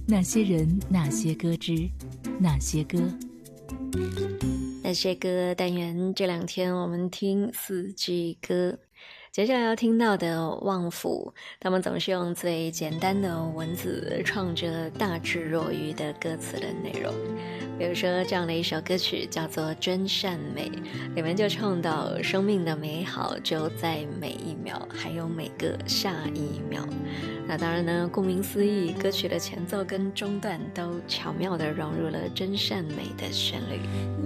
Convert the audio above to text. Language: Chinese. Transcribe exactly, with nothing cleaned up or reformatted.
那些人，那些歌之那些歌。 那些歌单元，这两天我们听四季歌。接下来要听到的旺福，他们总是用最简单的文字创着大智若愚的歌词的内容。比如说这样的一首歌曲叫做《真善美》，里面就唱到生命的美好就在每一秒，还有每个下一秒。那当然呢，顾名思义，歌曲的前奏跟中段都巧妙地融入了真善美的旋律。